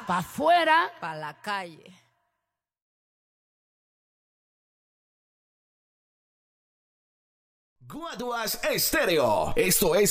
pa' afuera, pa' la calle. Guaduas Estéreo. Esto es